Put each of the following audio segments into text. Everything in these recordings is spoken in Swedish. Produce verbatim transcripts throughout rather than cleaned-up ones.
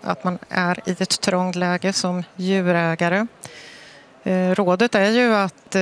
att man är i ett trångt läge som djurägare. Rådet är ju att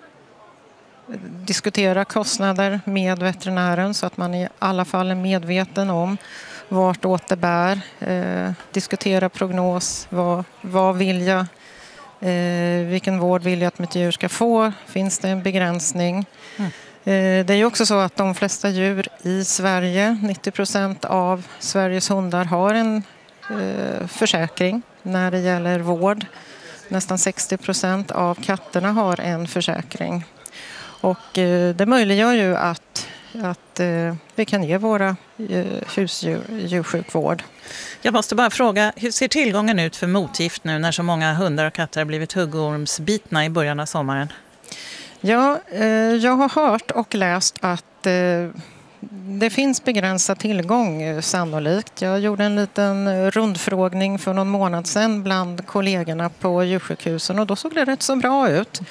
diskutera kostnader med veterinären så att man i alla fall är medveten om vart åt det bär. Eh, diskutera prognos, vad, vad vill jag, eh, vilken vård vill jag att mitt djur ska få, finns det en begränsning? Mm. Eh, det är ju också så att de flesta djur i Sverige, nittio procent av Sveriges hundar har en eh, försäkring när det gäller vård. Nästan sextio procent av katterna har en försäkring. Och eh, det möjliggör ju att, att eh, vi kan ge våra eh, husdjur djursjukvård. Jag måste bara fråga, hur ser tillgången ut för motgift nu när så många hundar och katter har blivit huggormsbitna i början av sommaren? Ja, eh, jag har hört och läst att eh, det finns begränsad tillgång eh, sannolikt. Jag gjorde en liten rundfrågning för någon månad sedan bland kollegorna på djursjukhusen och då såg det rätt så bra ut.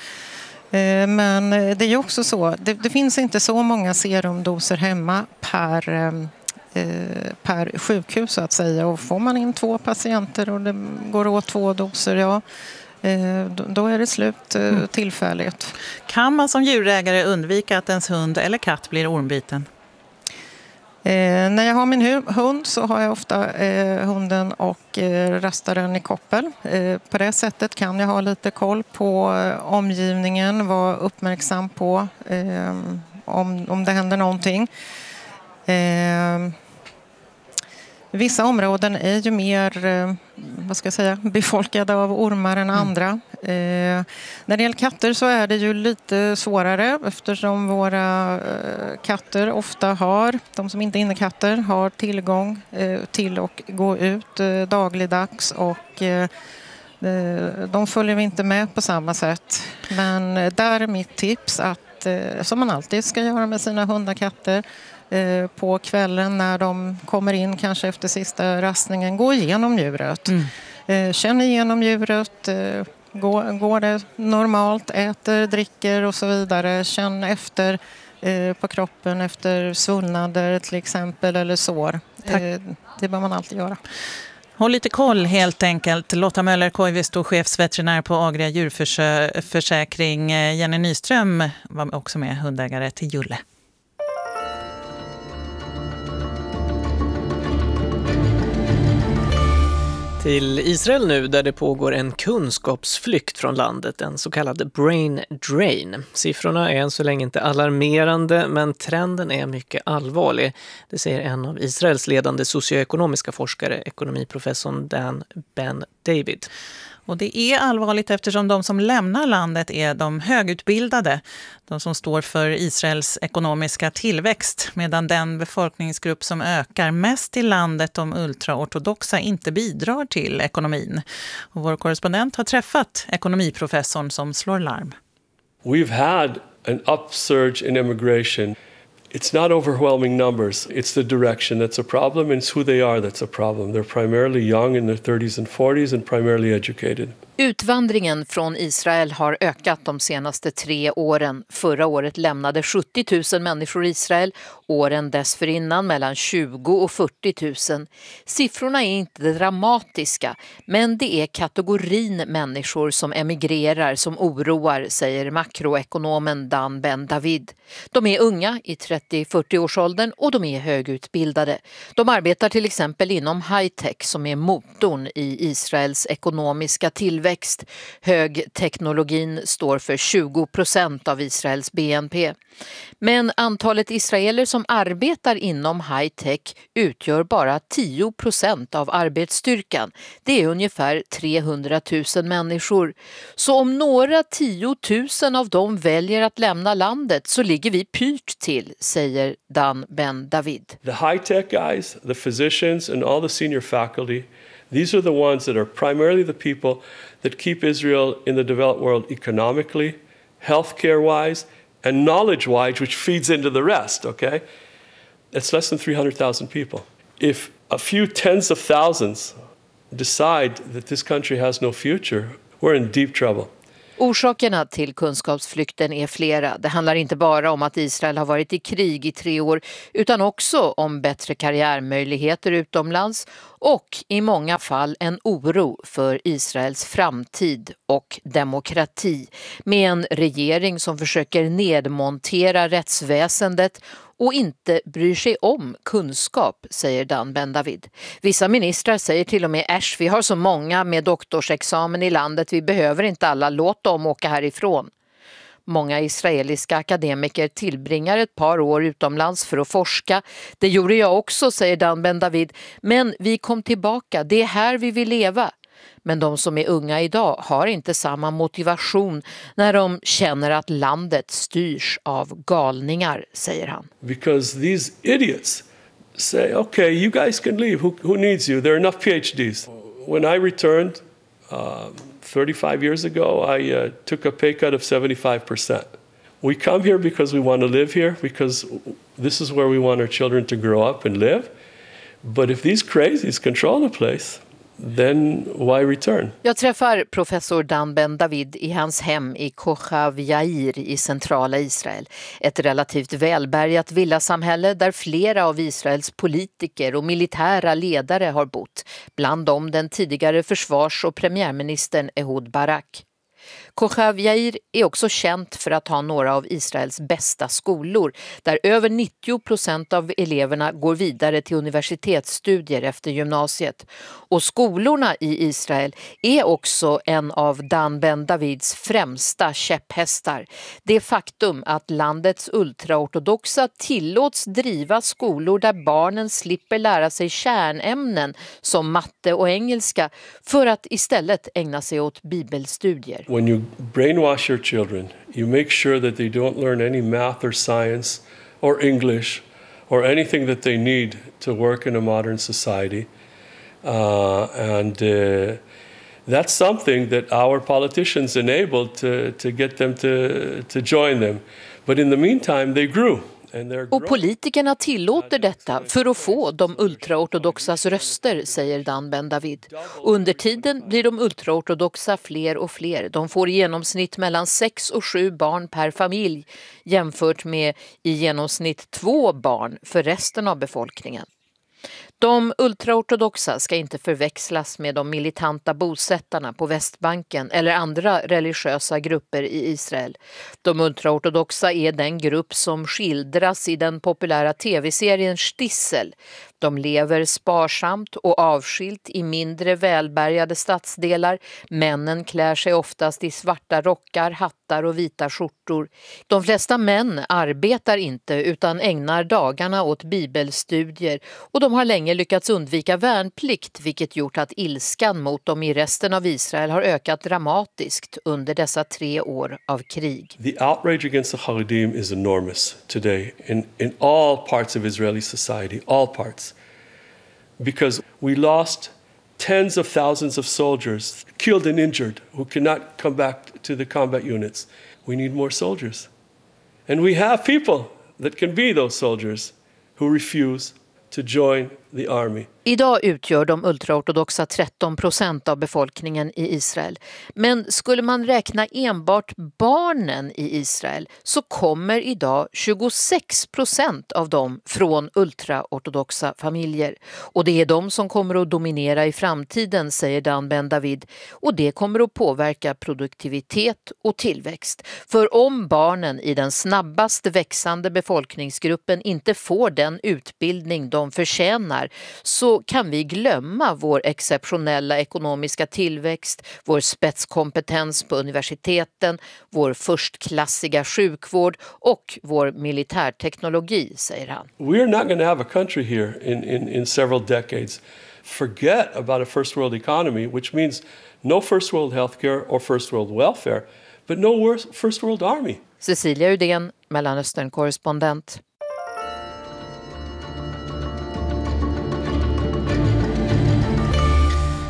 Men det är ju också så, det, det finns inte så många serumdoser hemma per, eh, per sjukhus så att säga. Och får man in två patienter och det går åt två doser, ja, eh, då, då är det slut eh, mm. tillfälligt. Kan man som djurägare undvika att ens hund eller katt blir ormbiten? Eh, när jag har min hu- hund så har jag ofta eh, hunden och eh, rastar den i koppel. Eh, på det sättet kan jag ha lite koll på eh, omgivningen, vara uppmärksam på eh, om, om det händer någonting. Eh, vissa områden är ju mer eh, vad ska jag säga, befolkade av ormar än andra. Mm. Eh, när det gäller katter så är det ju lite svårare eftersom våra eh, katter ofta har, de som inte är innekatter, har tillgång eh, till att gå ut eh, dagligdags och eh, de följer vi inte med på samma sätt. Men eh, där är mitt tips att, eh, som man alltid ska göra med sina hundar och katter, på kvällen när de kommer in kanske efter sista rastningen, gå igenom djuret. Mm. Känn igenom djuret, går, går det normalt, äter, dricker och så vidare. Känn efter på kroppen efter svullnader till exempel eller sår. Tack. Det bör man alltid göra. Håll lite koll helt enkelt. Lotta Möller-Koivisto, chefsveterinär på Agria djurförsäkring. Jenny Nyström var också med, hundägare till Julle. Till Israel nu där det pågår en kunskapsflykt från landet, en så kallad brain drain. Siffrorna är än så länge inte alarmerande men trenden är mycket allvarlig. Det säger en av Israels ledande socioekonomiska forskare, ekonomiprofessorn Dan Ben David. Och det är allvarligt eftersom de som lämnar landet är de högutbildade, de som står för Israels ekonomiska tillväxt, medan den befolkningsgrupp som ökar mest i landet, de ultraortodoxa, inte bidrar till ekonomin. Och vår korrespondent har träffat ekonomiprofessorn som slår larm. We've had an upsurge in immigration. It's not overwhelming numbers. It's the direction that's a problem, and it's who they are that's a problem. They're primarily young in their thirties and forties and primarily educated. Utvandringen från Israel har ökat de senaste tre åren. Förra året lämnade sjuttio tusen människor Israel, åren dessförinnan mellan tjugo och fyrtio tusen. Siffrorna är inte dramatiska, men det är kategorin människor som emigrerar som oroar, säger makroekonomen Dan Ben David. De är unga i trettio till fyrtio-årsåldern och de är högutbildade. De arbetar till exempel inom high-tech som är motorn i Israels ekonomiska tillväxt. Högteknologin står för tjugo procent av Israels B N P. Men antalet israeler som arbetar inom high-tech utgör bara tio procent av arbetsstyrkan. Det är ungefär trehundratusen människor. Så om några tiotusen av dem väljer att lämna landet så ligger vi pyrt till, säger Dan Ben David. The high-tech guys, the physicians and all the senior faculty, these are the ones that are primarily the people that keep Israel in the developed world economically, healthcare-wise, and knowledge-wise, which feeds into the rest, okay? It's less than three hundred thousand people. If a few tens of thousands decide that this country has no future, we're in deep trouble. Orsakerna till kunskapsflykten är flera. Det handlar inte bara om att Israel har varit i krig i tre år utan också om bättre karriärmöjligheter utomlands och i många fall en oro för Israels framtid och demokrati med en regering som försöker nedmontera rättsväsendet och inte bryr sig om kunskap, säger Dan Ben-David. Vissa ministrar säger till och med äsch, vi har så många med doktorsexamen i landet, vi behöver inte alla, låt dem åka härifrån. Många israeliska akademiker tillbringar ett par år utomlands för att forska. Det gjorde jag också, säger Dan Ben-David, men vi kom tillbaka, det är här vi vill leva. Men de som är unga idag har inte samma motivation när de känner att landet styrs av galningar, säger han. Because these idiots say, okay, you guys can leave. Who, who needs you? There are enough PhDs. When I returned uh, thirty-five years ago, I uh, took a pay cut of seventy-five percent. We come here because we want to live here, because this is where we want our children to grow up and live. But if these crazies control the place, then why return? Jag träffar professor Dan Ben-David i hans hem i Kochav Yair i centrala Israel. Ett relativt välbärgat villasamhälle där flera av Israels politiker och militära ledare har bott. Bland dem den tidigare försvars- och premiärministern Ehud Barak. Kochav Yair är också känt för att ha några av Israels bästa skolor där över nittio procent av eleverna går vidare till universitetsstudier efter gymnasiet. Och skolorna i Israel är också en av Dan Ben-Davids främsta käpphästar. Det faktum att landets ultraortodoxa tillåts driva skolor där barnen slipper lära sig kärnämnen som matte och engelska för att istället ägna sig åt bibelstudier. When you brainwash your children, you make sure that they don't learn any math or science or English or anything that they need to work in a modern society. Uh, and uh, that's something that our politicians enabled to, to get them to, to join them. But in the meantime, they grew. Och politikerna tillåter detta för att få de ultraortodoxas röster, säger Dan Ben-David. Under tiden blir de ultraortodoxa fler och fler. De får i genomsnitt mellan sex och sju barn per familj jämfört med i genomsnitt två barn för resten av befolkningen. De ultraortodoxa ska inte förväxlas med de militanta bosättarna på Västbanken eller andra religiösa grupper i Israel. De ultraortodoxa är den grupp som skildras i den populära tv-serien Stissel. De lever sparsamt och avskilt i mindre välbärgade stadsdelar. Männen klär sig oftast i svarta rockar, hattar och vita skjortor. De flesta män arbetar inte utan ägnar dagarna åt bibelstudier och de har länge lyckats undvika värnplikt, vilket gjort att ilskan mot dem i resten av Israel har ökat dramatiskt under dessa tre år av krig. The outrage against the Haredim is enormous today in, in all parts of Israeli society, all parts. Because we lost tens of thousands of soldiers killed and injured who cannot come back to the combat units. We need more soldiers. And we have people that can be those soldiers who refuse to join the army. Idag utgör de ultraortodoxa tretton procent av befolkningen i Israel. Men skulle man räkna enbart barnen i Israel så kommer idag tjugosex procent av dem från ultraortodoxa familjer. Och det är de som kommer att dominera i framtiden, säger Dan Ben-David. Och det kommer att påverka produktivitet och tillväxt. För om barnen i den snabbast växande befolkningsgruppen inte får den utbildning de förtjänar så kan vi glömma vår exceptionella ekonomiska tillväxt, vår spetskompetens på universiteten, vår förstklassiga sjukvård och vår militärteknologi, säger han. We're not going to have a country here in, in, in several decades. Forget about a first world economy, which means no first world healthcare or first world welfare, but no first world army. Cecilia Udén, Mellanöstern-korrespondent.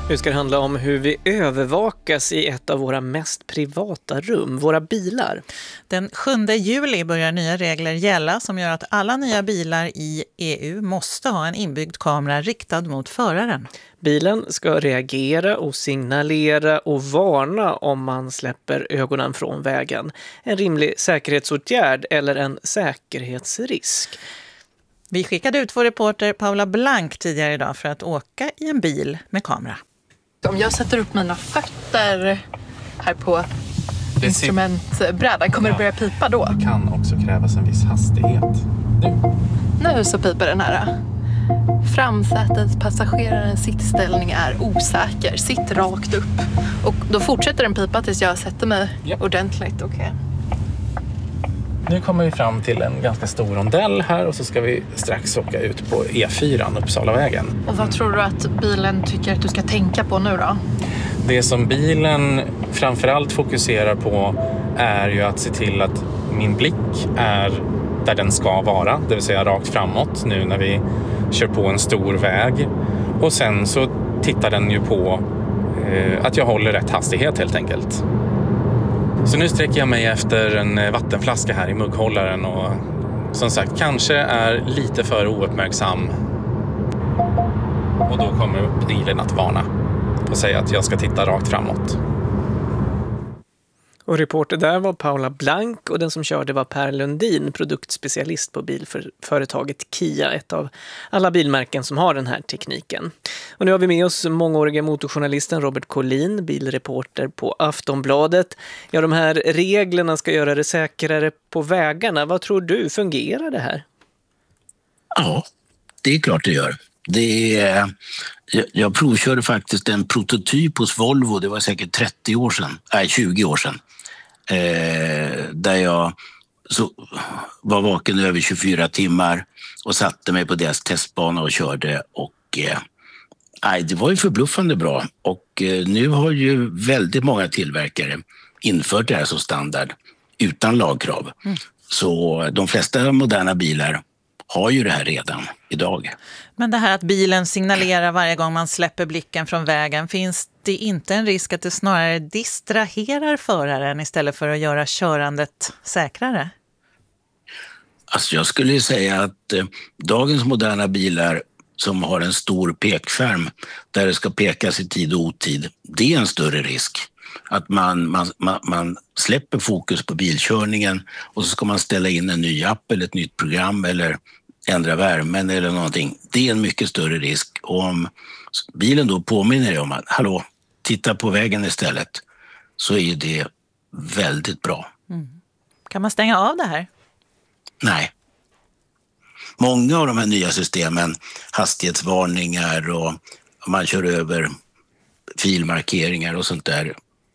Nu ska det handla om hur vi övervakas i ett av våra mest privata rum, våra bilar. Den sjunde juli börjar nya regler gälla som gör att alla nya bilar i E U måste ha en inbyggd kamera riktad mot föraren. Bilen ska reagera och signalera och varna om man släpper ögonen från vägen. En rimlig säkerhetsåtgärd eller en säkerhetsrisk. Vi skickade ut vår reporter Paula Blank tidigare idag för att åka i en bil med kamera. Om jag sätter upp mina fötter här på instrumentbrädan, kommer det börja pipa då? Det kan också krävas en viss hastighet. Nu. Nu så piper den här. Framsätets passagerarens sittställning är osäker. Sitt rakt upp. Och då fortsätter den pipa tills jag sätter mig yep. ordentligt. Okay. Nu kommer vi fram till en ganska stor rondell här och så ska vi strax åka ut på E fyra, Uppsalavägen. Och vad tror du att bilen tycker att du ska tänka på nu då? Det som bilen framförallt fokuserar på är ju att se till att min blick är där den ska vara, det vill säga rakt framåt nu när vi kör på en stor väg. Och sen så tittar den ju på eh, att jag håller rätt hastighet helt enkelt. Så nu sträcker jag mig efter en vattenflaska här i mugghållaren och som sagt kanske är lite för ouppmärksam. Och då kommer bilen att varna och säga att jag ska titta rakt framåt. Och reporter där var Paula Blank och den som körde var Per Lundin, produktspecialist på bilföretaget Kia, ett av alla bilmärken som har den här tekniken. Och nu har vi med oss mångåriga motorjournalisten Robert Collin, bilreporter på Aftonbladet. Ja, de här reglerna ska göra det säkrare på vägarna. Vad tror du, fungerar det här? Ja, det är klart det gör. Det är, jag, jag provkörde faktiskt en prototyp hos Volvo, det var säkert trettio år sedan, nej tjugo år sedan. Eh, där jag så var vaken över tjugofyra timmar och satte mig på deras testbana och körde och eh, det var ju förbluffande bra och eh, nu har ju väldigt många tillverkare infört det här som standard utan lagkrav. Mm. Så de flesta moderna bilar har ju det här redan idag. Men det här att bilen signalerar varje gång man släpper blicken från vägen, finns det inte en risk att det snarare distraherar föraren istället för att göra körandet säkrare? Alltså jag skulle ju säga att eh, dagens moderna bilar som har en stor pekskärm där det ska pekas i tid och otid, det är en större risk. Att man, man, man, man släpper fokus på bilkörningen och så ska man ställa in en ny app eller ett nytt program eller ändra värmen eller någonting. Det är en mycket större risk. Och om bilen då påminner dig om att hallå, titta på vägen istället, så är det väldigt bra. Mm. Kan man stänga av det här? Nej. Många av de här nya systemen, hastighetsvarningar och om man kör över filmarkeringar och sånt där,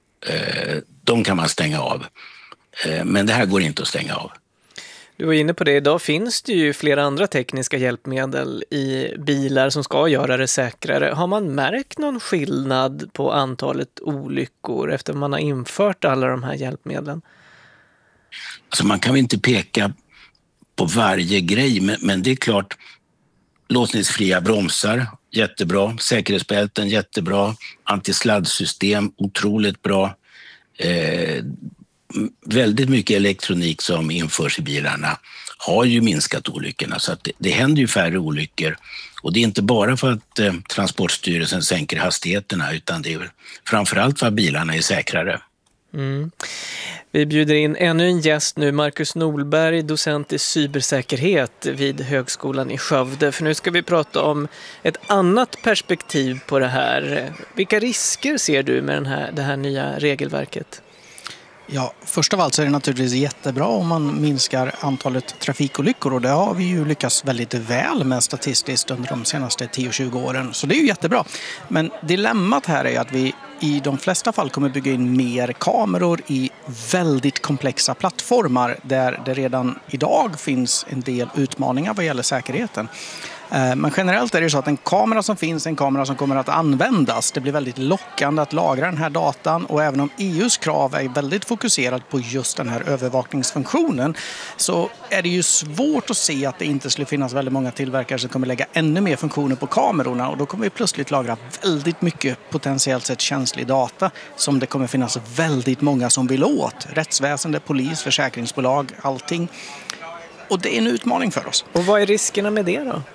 de kan man stänga av. Men det här går inte att stänga av. Du var inne på det, idag finns det ju flera andra tekniska hjälpmedel i bilar som ska göra det säkrare. Har man märkt någon skillnad på antalet olyckor efter man har infört alla de här hjälpmedlen? Alltså man kan väl inte peka på varje grej, men, men det är klart, låsningsfria bromsar, jättebra. Säkerhetsbälten, jättebra. Antisladdsystem, otroligt bra. Eh, väldigt mycket elektronik som införs i bilarna har ju minskat olyckorna. Så att det, det händer ju färre olyckor. Och det är inte bara för att eh, Transportstyrelsen sänker hastigheterna, utan det är framförallt för att bilarna är säkrare. Mm. Vi bjuder in ännu en gäst nu, Marcus Nolberg, docent i cybersäkerhet vid Högskolan i Skövde. För nu ska vi prata om ett annat perspektiv på det här. Vilka risker ser du med den här, det här nya regelverket? Ja, först av allt så är det naturligtvis jättebra om man minskar antalet trafikolyckor, och det har vi ju lyckats väldigt väl med statistiskt under de senaste tio till tjugo åren. Så det är ju jättebra. Men dilemmat här är att vi i de flesta fall kommer bygga in mer kameror i väldigt komplexa plattformar där det redan idag finns en del utmaningar vad gäller säkerheten. Men generellt är det så att en kamera som finns är en kamera som kommer att användas. Det blir väldigt lockande att lagra den här datan, och även om E U:s krav är väldigt fokuserat på just den här övervakningsfunktionen, så är det ju svårt att se att det inte skulle finnas väldigt många tillverkare som kommer lägga ännu mer funktioner på kamerorna, och då kommer vi plötsligt lagra väldigt mycket potentiellt sett känslig data som det kommer finnas väldigt många som vill åt. Rättsväsende, polis, försäkringsbolag, allting. Och det är en utmaning för oss. Och vad är riskerna med det då?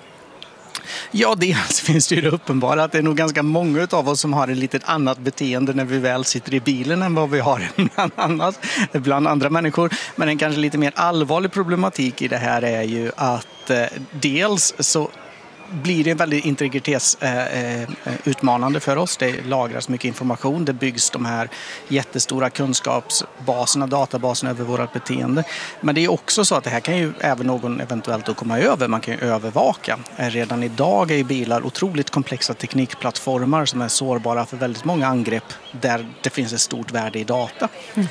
Ja, dels finns det ju det uppenbara att det är nog ganska många av oss som har ett lite annat beteende när vi väl sitter i bilen än vad vi har bland, annat, bland andra människor. Men en kanske lite mer allvarlig problematik i det här är ju att eh, dels så blir det väldigt integritetsutmanande för oss. Det lagras mycket information. Det byggs de här jättestora kunskapsbaserna, databaserna över vårt beteende. Men det är också så att det här kan ju även någon eventuellt då komma över. Man kan ju övervaka. Redan idag är ju bilar otroligt komplexa teknikplattformar som är sårbara för väldigt många angrepp där det finns ett stort värde i data. Mm.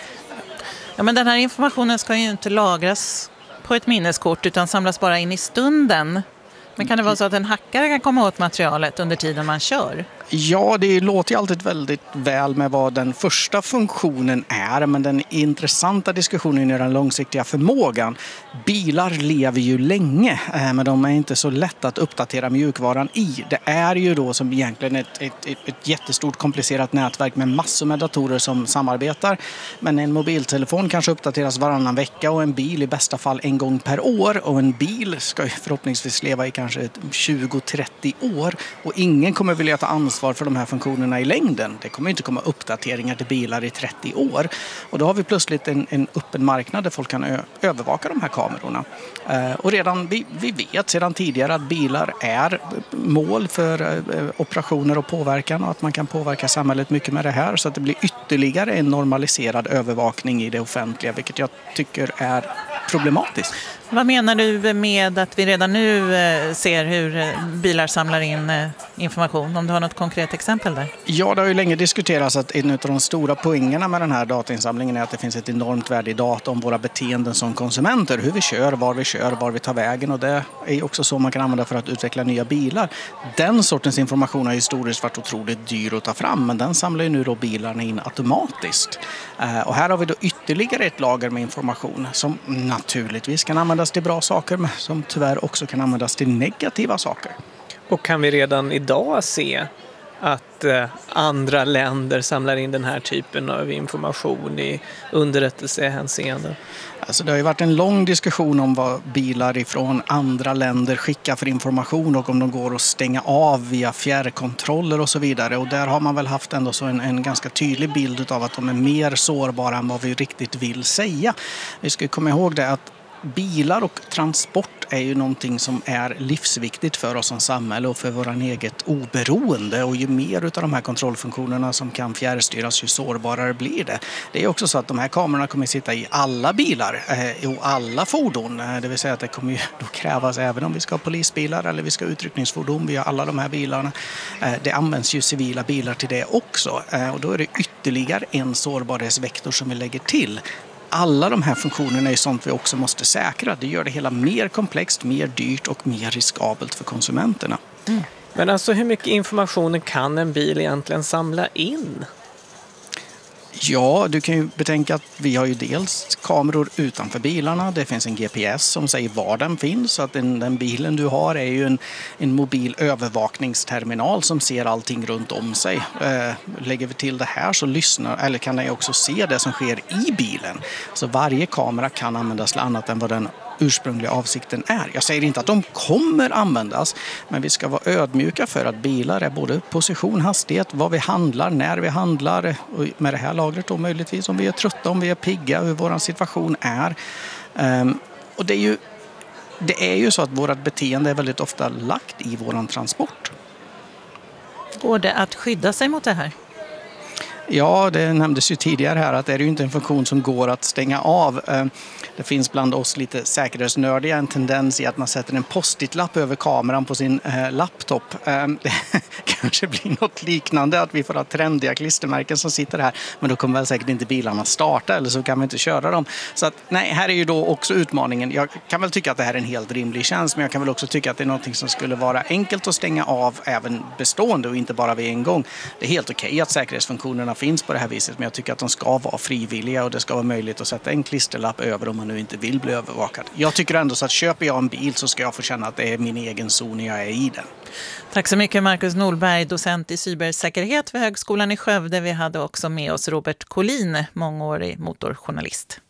Ja, men den här informationen ska ju inte lagras på ett minneskort utan samlas bara in i stunden. Men kan det vara så att en hackare kan komma åt materialet under tiden man kör? Ja, det låter ju alltid väldigt väl med vad den första funktionen är, men den intressanta diskussionen är den långsiktiga förmågan. Bilar lever ju länge, men de är inte så lätt att uppdatera mjukvaran i. Det är ju då som egentligen ett, ett, ett jättestort komplicerat nätverk med massor med datorer som samarbetar. Men en mobiltelefon kanske uppdateras varannan vecka och en bil i bästa fall en gång per år. Och en bil ska ju förhoppningsvis leva i kanske tjugo till trettio år, och ingen kommer vilja ta ansvar för de här funktionerna i längden. Det kommer inte komma uppdateringar till bilar i trettio år. Och då har vi plötsligt en, en öppen marknad där folk kan ö- övervaka de här kamerorna. Eh, och redan, vi, vi vet sedan tidigare att bilar är mål för eh, operationer och påverkan, och att man kan påverka samhället mycket med det här, så att det blir ytterligare en normaliserad övervakning i det offentliga, vilket jag tycker är problematiskt. Vad menar du med att vi redan nu ser hur bilar samlar in information? Om du har något konkret exempel där? Ja, det har ju länge diskuterats att en av de stora poängerna med den här datainsamlingen är att det finns ett enormt värde i data om våra beteenden som konsumenter. Hur vi kör, var vi kör, var vi tar vägen, och det är också så man kan använda för att utveckla nya bilar. Den sortens information har historiskt varit otroligt dyr att ta fram, men den samlar ju nu då bilarna in automatiskt. Och här har vi då ytterligare ett lager med information som naturligtvis kan användas till bra saker, men som tyvärr också kan användas till negativa saker. Och kan vi redan idag se att eh, andra länder samlar in den här typen av information i underrättelsehänseende? Alltså det har ju varit en lång diskussion om vad bilar ifrån andra länder skickar för information och om de går att stänga av via fjärrkontroller och så vidare. Och där har man väl haft ändå så en, en ganska tydlig bild av att de är mer sårbara än vad vi riktigt vill säga. Vi ska komma ihåg det att bilar och transport är ju någonting som är livsviktigt för oss som samhälle och för våran eget oberoende, och ju mer av de här kontrollfunktionerna som kan fjärrstyras, ju sårbarare blir det. Det är också så att de här kamerorna kommer att sitta i alla bilar eh, och alla fordon, eh, det vill säga att det kommer ju då krävas även om vi ska ha polisbilar eller vi ska ha utryckningsfordon, vi har alla de här bilarna. Eh, det används ju civila bilar till det också, eh, och då är det ytterligare en sårbarhetsvektor som vi lägger till. Alla de här funktionerna är sånt vi också måste säkra. Det gör det hela mer komplext, mer dyrt och mer riskabelt för konsumenterna. Mm. Men alltså hur mycket information kan en bil egentligen samla in? Ja, du kan ju betänka att vi har ju dels kameror utanför bilarna. Det finns en G P S som säger var den finns. Så att den, den bilen du har är ju en, en mobil övervakningsterminal som ser allting runt om sig. Eh, lägger vi till det här så lyssnar, eller kan den också se det som sker i bilen. Så varje kamera kan användas till annat än vad den ursprungliga avsikten är. Jag säger inte att de kommer användas, men vi ska vara ödmjuka för att bilar är både position, hastighet, vad vi handlar, när vi handlar, och med det här lagret då möjligtvis om vi är trötta, om vi är pigga, hur vår situation är. Um, och det är ju det är ju så att vårt beteende är väldigt ofta lagt i våran transport. Går det att skydda sig mot det här? Ja, det nämndes ju tidigare här att det är ju inte en funktion som går att stänga av. Det finns bland oss lite säkerhetsnördiga en tendens i att man sätter en post-it-lapp över kameran på sin laptop. Det kanske blir något liknande, att vi får ha trendiga klistermärken som sitter här, men då kommer väl säkert inte bilarna starta, eller så kan vi inte köra dem. Så att, nej, här är ju då också utmaningen. Jag kan väl tycka att det här är en helt rimlig tjänst, men jag kan väl också tycka att det är något som skulle vara enkelt att stänga av även bestående och inte bara vid en gång. Det är helt okej att säkerhetsfunktionerna finns på det här viset, men jag tycker att de ska vara frivilliga och det ska vara möjligt att sätta en klisterlapp över om man nu inte vill bli övervakad. Jag tycker ändå så att köper jag en bil så ska jag få känna att det är min egen zon när jag är i den. Tack så mycket Marcus Nordberg, docent i cybersäkerhet vid Högskolan i Skövde. Vi hade också med oss Robert Collin, mångårig motorjournalist.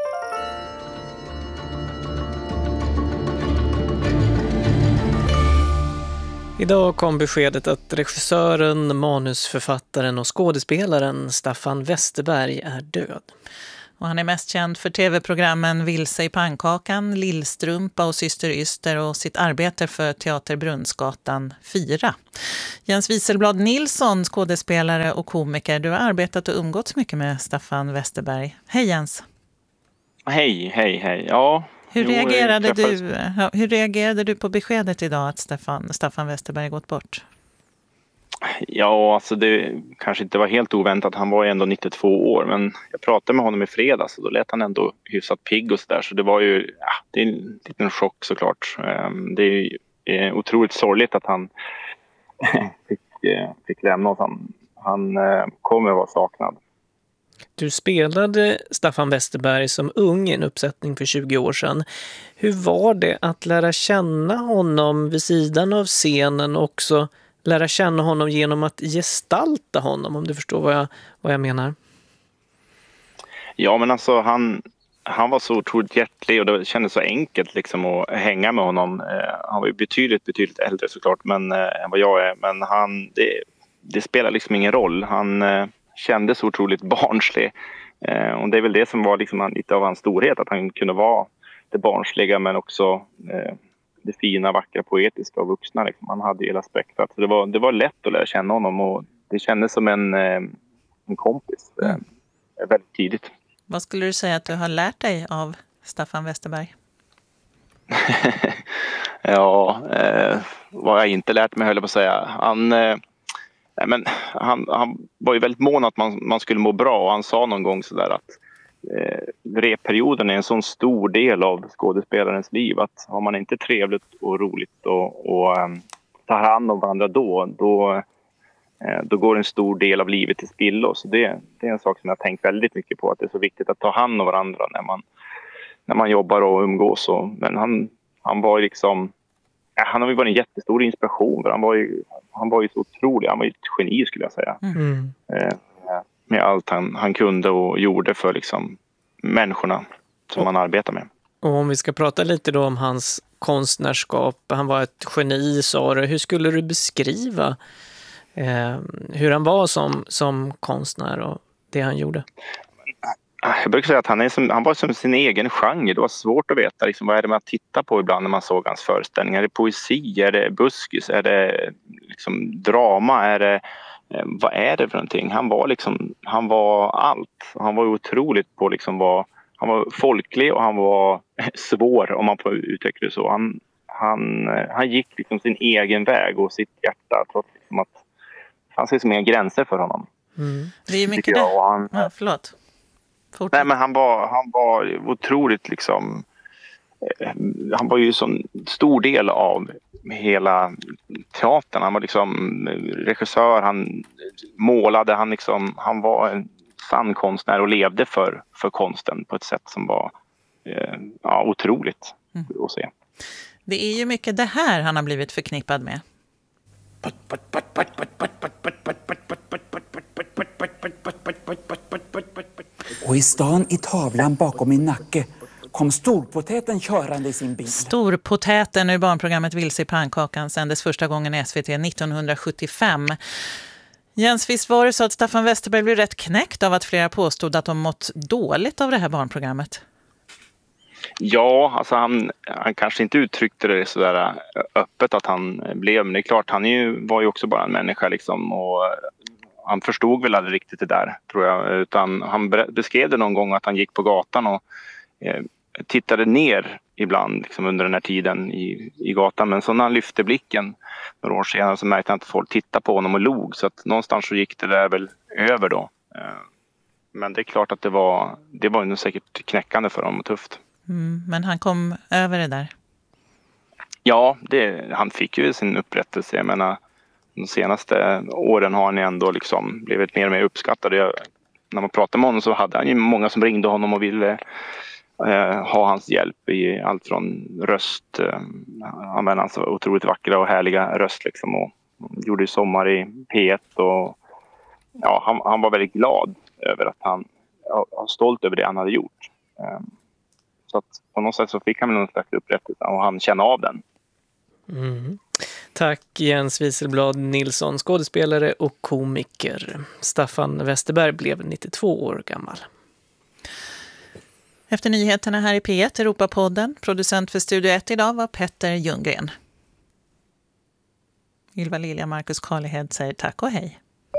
Idag kom beskedet att regissören, manusförfattaren och skådespelaren Staffan Westerberg är död. Och han är mest känd för tv-programmen Vilse i pannkakan, Lillstrumpa och Syster Yster och sitt arbete för Teater Brunnsgatan fyra. Jens Wieselblad Nilsson, skådespelare och komiker, du har arbetat och umgåtts mycket med Staffan Westerberg. Hej Jens! Hej, hej, hej. Ja. Hur, jo, reagerade träffades... du, hur reagerade du på beskedet idag att Staffan, Staffan Westerberg gått bort? Ja, alltså det kanske inte var helt oväntat. Han var ju ändå nittiotvå år, men jag pratade med honom i fredags och då lät han ändå hyfsat pigg och sådär. Så det var ju, ja, det är en liten chock såklart. Det är ju otroligt sorgligt att han fick, fick lämna oss. Han, han kommer att vara saknad. Du spelade Staffan Westerberg som ung i en uppsättning för tjugo år sedan. Hur var det att lära känna honom vid sidan av scenen och också lära känna honom genom att gestalta honom, om du förstår vad jag, vad jag menar? Ja, men alltså han, han var så otroligt hjärtlig och det kändes så enkelt liksom att hänga med honom. Eh, han var ju betydligt, betydligt äldre såklart men, eh, än vad jag är. Men han, det, det spelar liksom ingen roll. Han eh, kändes så otroligt barnslig. Eh, och det är väl det som var liksom lite av hans storhet, att han kunde vara det barnsliga men också... Eh, det fina, vackra, poetiska och vuxna. Liksom. Han hade hela spektrat. Så det var, det var lätt att lära känna honom och det kändes som en, en kompis mm. väldigt tidigt. Vad skulle du säga att du har lärt dig av Staffan Westerberg? ja, eh, vad jag inte lärt mig höll jag på att säga. Han, eh, men, han, han var ju väldigt mån att man, man skulle må bra och han sa någon gång sådär att Eh, repperioden är en sån stor del av skådespelarens liv att har man inte trevligt och roligt och, och um, tar hand om varandra då då, eh, då går en stor del av livet till spillo. Så det, det är en sak som jag har tänkt väldigt mycket på, att det är så viktigt att ta hand om varandra när man, när man jobbar och umgås. Och, men han, han var ju liksom ja, han har ju varit en jättestor inspiration för han var ju, han var ju så otrolig, han var ju ett geni skulle jag säga. Mm. Eh, med allt han, han kunde och gjorde för liksom människorna som och, han arbetar med. Och om vi ska prata lite då om hans konstnärskap, han var ett geni sa du. Hur skulle du beskriva eh, hur han var som, som konstnär och det han gjorde? Jag brukar säga att han, är som, han var som sin egen genre. Det var svårt att veta liksom, vad är det man tittar på ibland när man såg hans föreställningar. Är det poesi? Är det buskis? Är det liksom drama? Är det vad är det för någonting? Han var liksom, han var allt. Han var otroligt på liksom vad, han var folklig och han var svår om man får uttrycka det så. Han, han, han gick liksom sin egen väg och sitt hjärta trots liksom att det fanns liksom inga gränser för honom. Mm. Det är ju mycket det. Han, ja, förlåt. Fortsätt. Nej, men han var, han var otroligt liksom han var ju en stor del av hela teatern. Han var liksom regissör, han målade, han, liksom, han var en sann konstnär och levde för, för konsten på ett sätt som var eh, ja, otroligt mm. att se. Det är ju mycket det här han har blivit förknippad med. Och i stan i tavlan bakom min nacke kom storpotäten körande i sin bil. Storpotäten ur barnprogrammet Vilse i pannkakan sändes första gången i S V T nittonhundrasjuttiofem. Jens, visst var det så att Staffan Westerberg blev rätt knäckt av att flera påstod att de mått dåligt av det här barnprogrammet? Ja, alltså han, han kanske inte uttryckte det så där öppet att han blev. Men det är klart, han är ju, var ju också bara en människa liksom och han förstod väl aldrig riktigt det där, tror jag. Utan han beskrev det någon gång att han gick på gatan och eh, tittade ner ibland liksom under den här tiden i, i gatan. Men så när han lyfte blicken några år senare så märkte han att folk tittade på honom och log. Så att någonstans så gick det där väl över då. Men det är klart att det var, det var nog säkert knäckande för honom och tufft. Mm, men han kom över det där? Ja, det, han fick ju sin upprättelse. Jag menar, de senaste åren har han ändå liksom blivit mer och mer uppskattad. Jag, när man pratade med honom så hade han ju många som ringde honom och ville eh, ha hans hjälp i allt från röst. Eh, han använde hans otroligt vackra och härliga röst liksom, och gjorde ju Sommar i P ett och ja, han, han var väldigt glad över att han var stolt över det han hade gjort. Eh, så att på något sätt så fick han någon slags upprättelse och han kände av den. Mm. Tack Jens Wieselblad Nilsson, skådespelare och komiker. Staffan Westerberg blev nittiotvå år gammal. Efter nyheterna här i P ett, Europapodden, producent för Studio ett idag var Petter Ljunggren. Ylva Lilja, Marcus Karlehed säger tack och hej.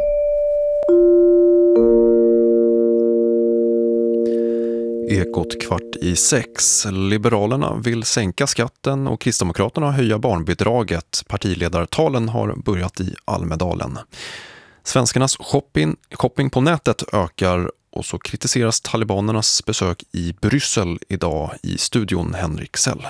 Ekot kvart i sex. Liberalerna vill sänka skatten och Kristdemokraterna höja barnbidraget. Partiledartalen har börjat i Almedalen. Svenskarnas shopping, shopping på nätet ökar och så kritiseras talibanernas besök i Bryssel idag i studion Henrik Sell.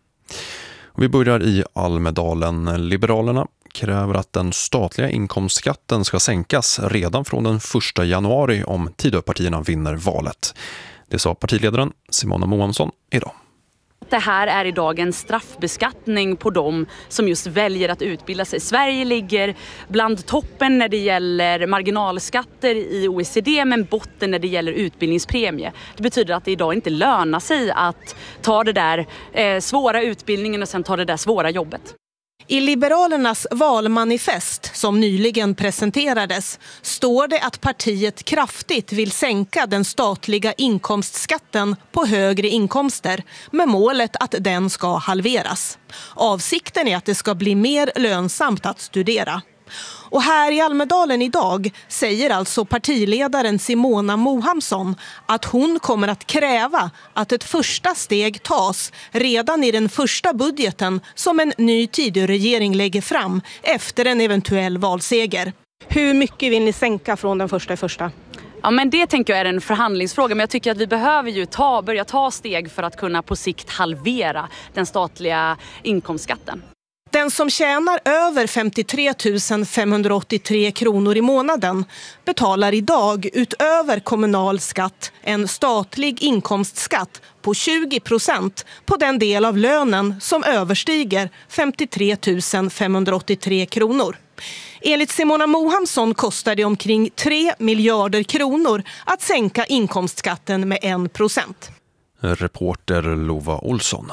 Vi börjar i Almedalen. Liberalerna kräver att den statliga inkomstskatten ska sänkas redan från den första januari om Tidöpartierna vinner valet. Det sa partiledaren Simona Mohamsson idag. Det här är idag en straffbeskattning på dem som just väljer att utbilda sig. Sverige ligger bland toppen när det gäller marginalskatter i O E C D, men botten när det gäller utbildningspremie. Det betyder att det idag inte lönar sig att ta det där eh, svåra utbildningen och sen ta det där svåra jobbet. I Liberalernas valmanifest som nyligen presenterades står det att partiet kraftigt vill sänka den statliga inkomstskatten på högre inkomster med målet att den ska halveras. Avsikten är att det ska bli mer lönsamt att studera. Och här i Almedalen idag säger alltså partiledaren Simona Mohamsson att hon kommer att kräva att ett första steg tas redan i den första budgeten som en ny Tidöregering lägger fram efter en eventuell valseger. Hur mycket vill ni sänka från den första i första? Ja, men det tänker jag är en förhandlingsfråga, men jag tycker att vi behöver ju ta, börja ta steg för att kunna på sikt halvera den statliga inkomstskatten. Den som tjänar över femtiotre tusen femhundraåttiotre kronor i månaden betalar idag utöver kommunal skatt en statlig inkomstskatt på tjugo procent på den del av lönen som överstiger femtiotre tusen femhundraåttiotre kronor. Enligt Simona Mohamsson kostar det omkring tre miljarder kronor att sänka inkomstskatten med en procent. Reporter Lova Olsson.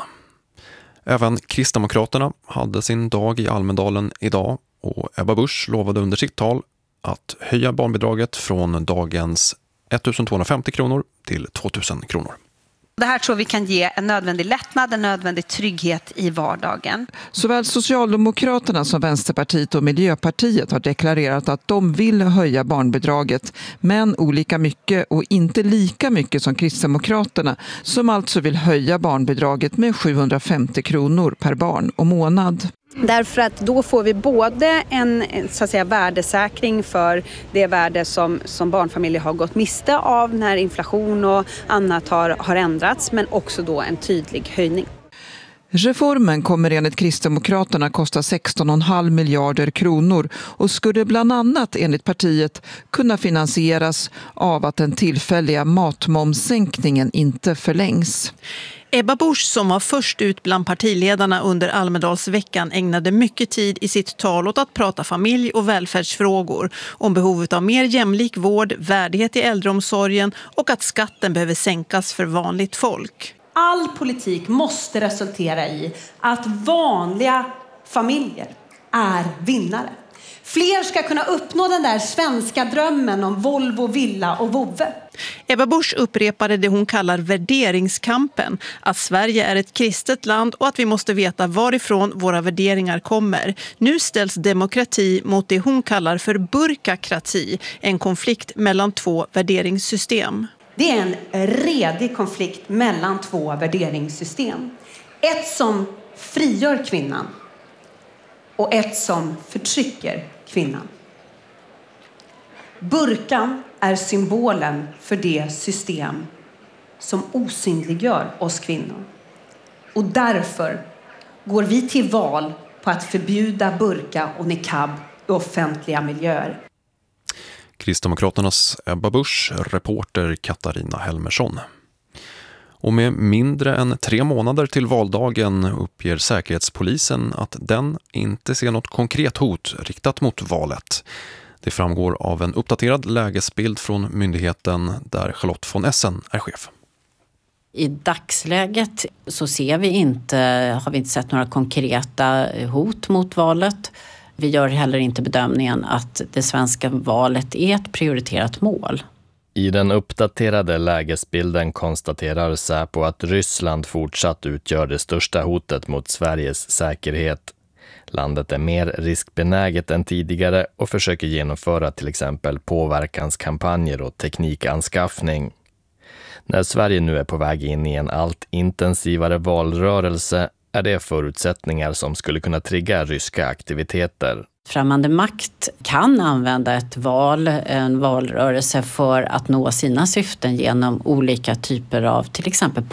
Även Kristdemokraterna hade sin dag i Almedalen idag och Ebba Busch lovade under sitt tal att höja barnbidraget från dagens ettusentvåhundrafemtio kronor till tvåtusen kronor. Det här tror vi kan ge en nödvändig lättnad, en nödvändig trygghet i vardagen. Såväl Socialdemokraterna som Vänsterpartiet och Miljöpartiet har deklarerat att de vill höja barnbidraget, men olika mycket och inte lika mycket som Kristdemokraterna, som alltså vill höja barnbidraget med sjuhundrafemtio kronor per barn och månad. Därför att då får vi både en så att säga, värdesäkring för det värde som, som barnfamiljer har gått miste av när inflation och annat har, har ändrats, men också då en tydlig höjning. Reformen kommer enligt Kristdemokraterna kosta sexton komma fem miljarder kronor och skulle bland annat enligt partiet kunna finansieras av att den tillfälliga matmomssänkningen inte förlängs. Ebba Busch, som var först ut bland partiledarna under Almedalsveckan, ägnade mycket tid i sitt tal åt att prata familj- och välfärdsfrågor, om behovet av mer jämlik vård, värdighet i äldreomsorgen och att skatten behöver sänkas för vanligt folk. All politik måste resultera i att vanliga familjer är vinnare. Fler ska kunna uppnå den där svenska drömmen om Volvo, villa och vovve. Ebba Busch upprepade det hon kallar värderingskampen, att Sverige är ett kristet land och att vi måste veta varifrån våra värderingar kommer. Nu ställs demokrati mot det hon kallar för burkokrati, en konflikt mellan två värderingssystem. Det är en redig konflikt mellan två värderingssystem. Ett som frigör kvinnan och ett som förtrycker kvinnan. Burkan är symbolen för det system som osynliggör oss kvinnor. Och därför går vi till val på att förbjuda burka och niqab i offentliga miljöer. Kristdemokraternas Ebba Busch, reporter Katarina Helmersson. Och med mindre än tre månader till valdagen uppger Säkerhetspolisen att den inte ser något konkret hot riktat mot valet. Det framgår av en uppdaterad lägesbild från myndigheten där Charlotte von Essen är chef. I dagsläget så ser vi inte, har vi inte sett några konkreta hot mot valet. Vi gör heller inte bedömningen att det svenska valet är ett prioriterat mål. I den uppdaterade lägesbilden konstaterar Säpo att Ryssland fortsatt utgör det största hotet mot Sveriges säkerhet. Landet är mer riskbenäget än tidigare och försöker genomföra till exempel påverkanskampanjer och teknikanskaffning. När Sverige nu är på väg in i en allt intensivare valrörelse är det förutsättningar som skulle kunna trigga ryska aktiviteter. Främmande makt kan använda ett val, en valrörelse för att nå sina syften genom olika typer av till exempel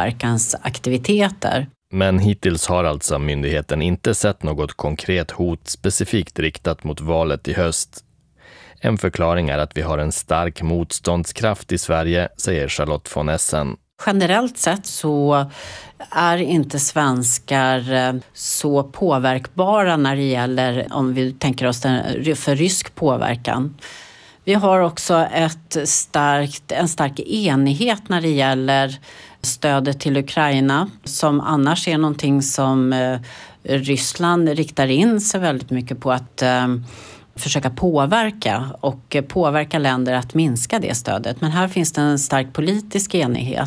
påverkansaktiviteter. Men hittills har alltså myndigheten inte sett något konkret hot specifikt riktat mot valet i höst. En förklaring är att vi har en stark motståndskraft i Sverige, säger Charlotte von Essen. Generellt sett så är inte svenskar så påverkbara när det gäller, om vi tänker oss den, för rysk påverkan. Vi har också ett starkt, en stark enighet när det gäller stödet till Ukraina, som annars är någonting som Ryssland riktar in sig väldigt mycket på att försöka påverka och påverka länder att minska det stödet. Men här finns det en stark politisk enighet.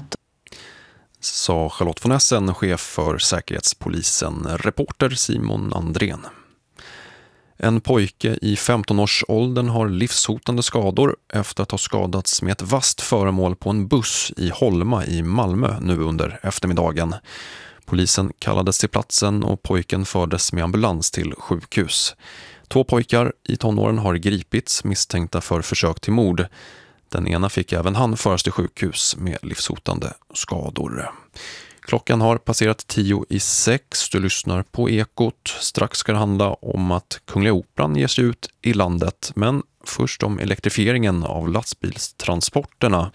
Sa Charlotte von Essen, chef för Säkerhetspolisen, reporter Simon Andrén. En pojke i femton-årsåldern har livshotande skador efter att ha skadats med ett vasst föremål på en buss i Holma i Malmö nu under eftermiddagen. Polisen kallades till platsen och pojken fördes med ambulans till sjukhus. Två pojkar i tonåren har gripits misstänkta för försök till mord. Den ena fick även han föras till sjukhus med livshotande skador. Klockan har passerat tio i sex. Du lyssnar på Ekot. Strax ska det handla om att Kungliga Operan ger sig ut i landet. Men först om elektrifieringen av lastbilstransporterna.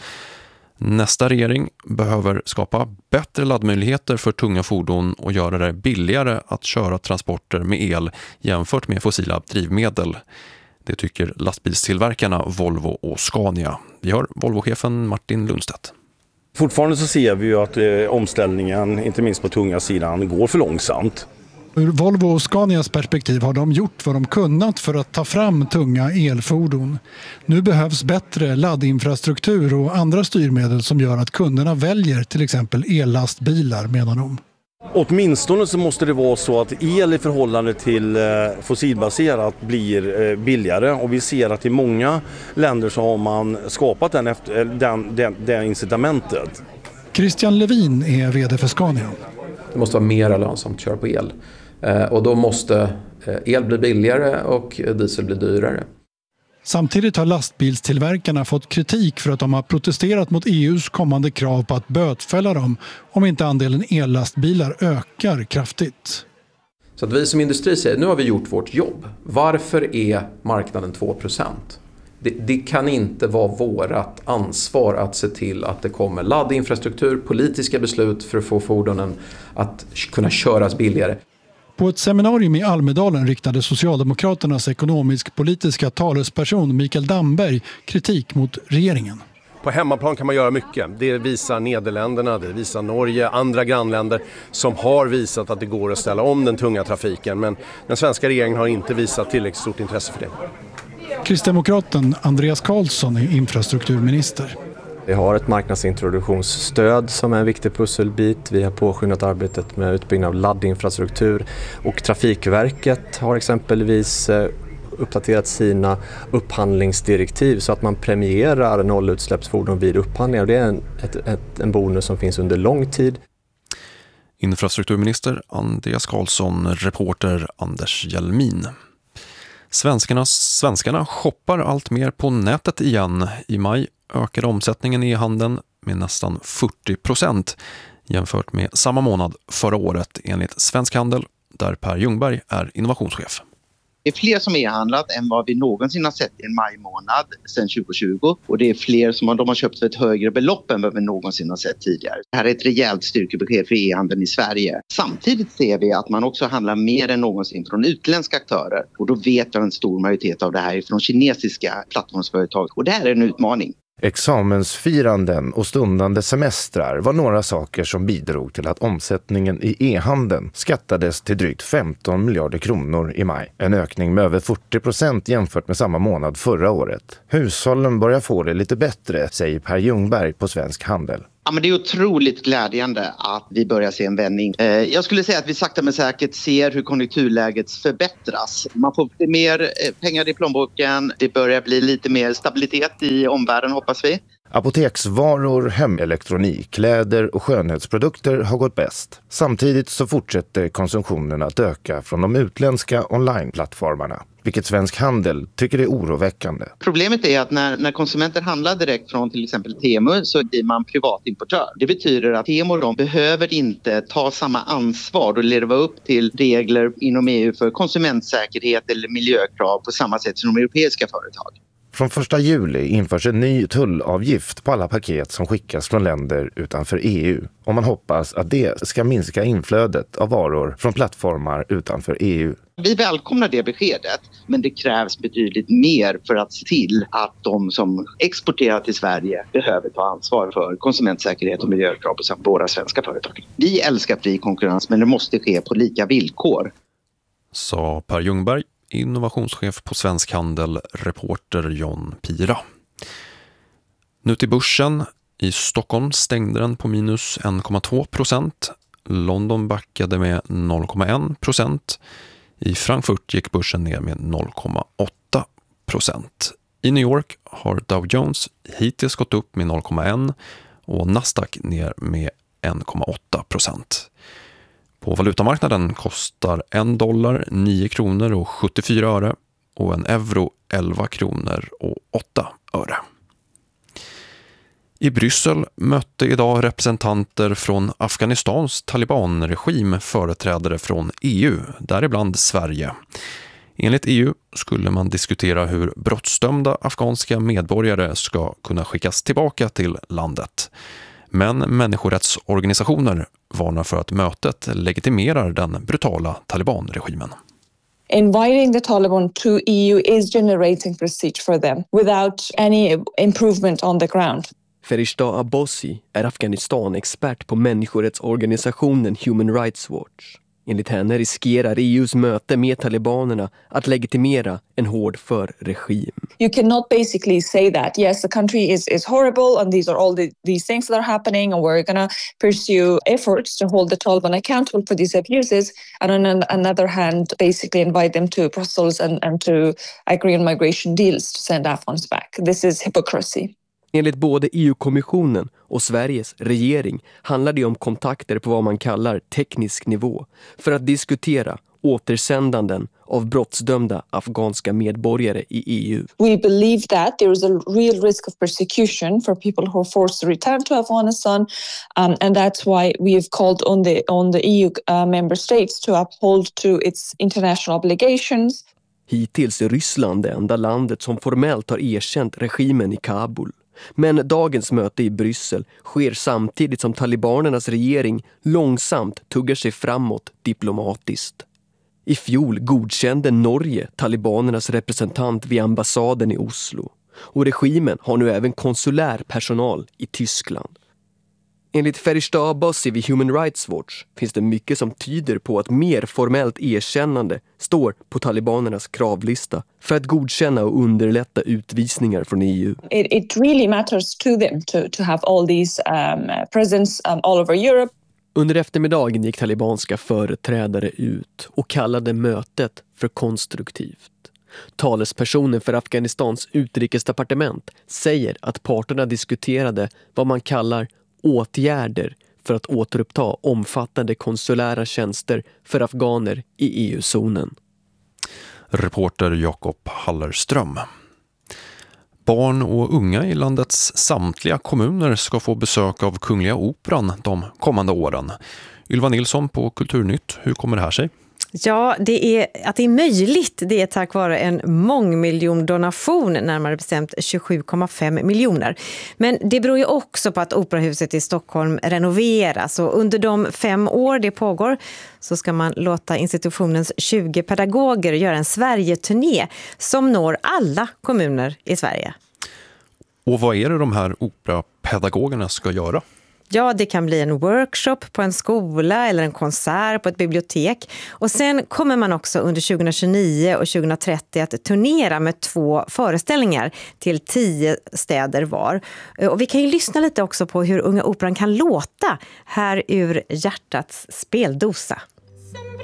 Nästa regering behöver skapa bättre laddmöjligheter för tunga fordon och göra det billigare att köra transporter med el jämfört med fossila drivmedel. Det tycker lastbilstillverkarna Volvo och Scania. Vi hör Volvo-chefen Martin Lundstedt. Fortfarande så ser vi ju att eh, omställningen, inte minst på tunga sidan, går för långsamt. Ur Volvo och Scanias perspektiv har de gjort vad de kunnat för att ta fram tunga elfordon. Nu behövs bättre laddinfrastruktur och andra styrmedel som gör att kunderna väljer till exempel ellastbilar, menar de. Åtminstone så måste det vara så att el i förhållande till fossilbaserat blir billigare, och vi ser att i många länder så har man skapat den, efter, den, den, den incitamentet. Christian Levin är vd för Scania. Det måste vara mer lönsamt att köra på el, och då måste el bli billigare och diesel bli dyrare. Samtidigt har lastbilstillverkarna fått kritik för att de har protesterat mot E U:s kommande krav på att bötfälla dem om inte andelen ellastbilar ökar kraftigt. Så att vi som industri säger, nu har vi gjort vårt jobb. Varför är marknaden två procent? Det, det kan inte vara vårat ansvar att se till att det kommer laddinfrastruktur, politiska beslut för att få fordonen att kunna köras billigare. På ett seminarium i Almedalen riktade Socialdemokraternas ekonomisk-politiska talesperson Mikael Damberg kritik mot regeringen. På hemmaplan kan man göra mycket. Det visar Nederländerna, det visar Norge, andra grannländer som har visat att det går att ställa om den tunga trafiken. Men den svenska regeringen har inte visat tillräckligt stort intresse för det. Kristdemokraten Andreas Karlsson är infrastrukturminister. Vi har ett marknadsintroduktionsstöd som är en viktig pusselbit. Vi har påskyndat arbetet med utbyggnad av laddinfrastruktur, och Trafikverket har exempelvis uppdaterat sina upphandlingsdirektiv så att man premierar nollutsläppsfordon vid upphandlingar. Det är en, ett, ett, en bonus som finns under lång tid. Infrastrukturminister Andreas Carlsson, reporter Anders Hjelmin. Svenskarna, svenskarna shoppar allt mer på nätet igen. I maj ökade omsättningen i handeln med nästan fyrtio procent jämfört med samma månad förra året enligt Svensk Handel, där Per Ljungberg är innovationschef. Det är fler som e-handlat än vad vi någonsin har sett i en majmånad sedan tjugo tjugo. Och det är fler som de har köpt för ett högre belopp än vad vi någonsin har sett tidigare. Det här är ett rejält styrkebesked för e-handeln i Sverige. Samtidigt ser vi att man också handlar mer än någonsin från utländska aktörer. Och då vet jag en stor majoritet av det här är från kinesiska plattformsföretag. Och det här är en utmaning. Examensfiranden och stundande semestrar var några saker som bidrog till att omsättningen i e-handeln skattades till drygt femton miljarder kronor i maj. En ökning med över fyrtio procent jämfört med samma månad förra året. Hushållen börjar få det lite bättre, säger Per Ljungberg på Svensk Handel. Ja, men det är otroligt glädjande att vi börjar se en vändning. Eh, jag skulle säga att vi sakta men säkert ser hur konjunkturläget förbättras. Man får lite mer eh, pengar i plånboken. Det börjar bli lite mer stabilitet i omvärlden, hoppas vi. Apoteksvaror, hemelektronik, kläder och skönhetsprodukter har gått bäst. Samtidigt så fortsätter konsumtionen att öka från de utländska onlineplattformarna, vilket Svensk Handel tycker är oroväckande. Problemet är att när, när konsumenter handlar direkt från till exempel Temu så blir man privatimportör. Det betyder att Temu de behöver inte ta samma ansvar och leva upp till regler inom E U för konsumentsäkerhet eller miljökrav på samma sätt som de europeiska företag. Från första juli införs en ny tullavgift på alla paket som skickas från länder utanför E U. Och man hoppas att det ska minska inflödet av varor från plattformar utanför E U. Vi välkomnar det beskedet, men det krävs betydligt mer för att se till att de som exporterar till Sverige behöver ta ansvar för konsumentsäkerhet och miljökrav på våra svenska företag. Vi älskar fri konkurrens, men det måste ske på lika villkor. Sa Per Ljungberg, innovationschef på Svensk Handel, reporter John Pira. Nu till börsen. I Stockholm stängde den på minus en komma två procent. London backade med noll komma en procent. I Frankfurt gick börsen ner med noll komma åtta procent. I New York har Dow Jones hittills gått upp med noll komma en och Nasdaq ner med en komma åtta procent. På valutamarknaden kostar en dollar nio kronor och sjuttiofyra öre och en euro elva kronor och åtta öre. I Bryssel mötte idag representanter från Afghanistans talibanregim företrädare från E U, däribland Sverige. Enligt E U skulle man diskutera hur brottsdömda afghanska medborgare ska kunna skickas tillbaka till landet. Men människorättsorganisationer varnar för att mötet legitimerar den brutala talibanregimen. Inviting the Taliban to E U is generating prestige for them without any improvement on the ground. Ferishtah Abbasi är Afghanistan-expert på människorättsorganisationen Human Rights Watch. Enligt henne riskerar E U:s möte med talibanerna att legitimera en hård för-regim. You cannot basically say that yes, the country is is horrible and these are all the, these things that are happening and we're going to pursue efforts to hold the Taliban accountable for these abuses, and on an, another hand basically invite them to Brussels and, and to agree on migration deals to send Afghans back. This is hypocrisy. Enligt både E U-kommissionen och Sveriges regering handlar det om kontakter på vad man kallar teknisk nivå för att diskutera återsändanden av brottsdömda afghanska medborgare i E U. We believe that there is a real risk of persecution for people who are forced to return to Afghanistan, um, and that's why we have called on the on the E U uh, member states to uphold to its international obligations. Hittills är Ryssland det enda landet som formellt har erkänt regimen i Kabul. Men dagens möte i Bryssel sker samtidigt som talibanernas regering långsamt tuggar sig framåt diplomatiskt. I fjol godkände Norge talibanernas representant vid ambassaden i Oslo. Och regimen har nu även konsulär personal i Tyskland. Enligt Ferishtah Abbasi vid Human Rights Watch finns det mycket som tyder på att mer formellt erkännande står på talibanernas kravlista för att godkänna och underlätta utvisningar från E U. It, it really matters to them to, to have all these um, presence um, all over Europe. Under eftermiddagen gick talibanska företrädare ut och kallade mötet för konstruktivt. Talespersonen för Afghanistans utrikesdepartement säger att parterna diskuterade vad man kallar åtgärder för att återuppta omfattande konsulära tjänster för afghaner i E U-zonen. Reporter Jakob Hallerström. Barn och unga i landets samtliga kommuner ska få besök av Kungliga Operan de kommande åren. Ylva Nilsson på Kulturnytt, hur kommer det här sig? Ja, det är, att det är möjligt, det är tack vare en mångmiljondonation, närmare bestämt tjugosju komma fem miljoner. Men det beror ju också på att Operahuset i Stockholm renoveras, och under de fem år det pågår så ska man låta institutionens tjugo pedagoger göra en Sverige-turné som når alla kommuner i Sverige. Och vad är det de här operapedagogerna ska göra? Ja, det kan bli en workshop på en skola eller en konsert på ett bibliotek. Och sen kommer man också under tjugohundratjugonio och tjugohundratrettio att turnera med två föreställningar till tio städer var. Och vi kan ju lyssna lite också på hur Unga Operan kan låta här ur hjärtats speldosa.